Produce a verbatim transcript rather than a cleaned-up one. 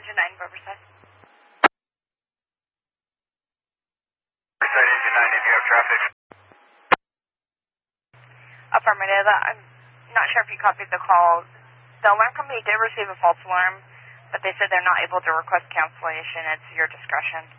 Engine nine, Riverside. Riverside Engine nine, if you have traffic. Affirmative. I'm not sure if you copied the call. The alarm company did receive a false alarm, but they said they're not able to request cancellation. It's your discretion.